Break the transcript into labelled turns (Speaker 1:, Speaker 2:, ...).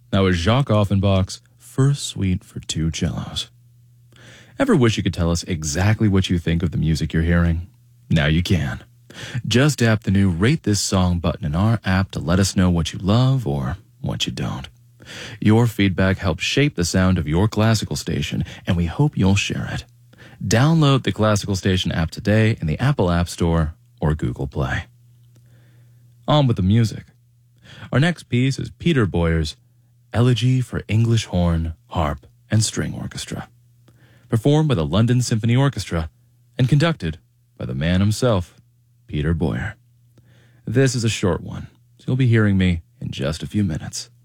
Speaker 1: That was Jacques Offenbach's First Suite for Two Cellos. Ever wish you could tell us exactly what you think of the music you're hearing? Now you can. Just tap the new Rate This Song button in our app to let us know what you love or what you don't. Your feedback helps shape the sound of your classical station, and we hope you'll share it. Download the Classical Station app today in the Apple App Store or Google Play. On with the music. Our next piece is Peter Boyer's Elegy for English Horn, Harp, and String Orchestra, performed by the London Symphony Orchestra and conducted by the man himself, Peter Boyer. This is a short one, so you'll be hearing me in just a few minutes.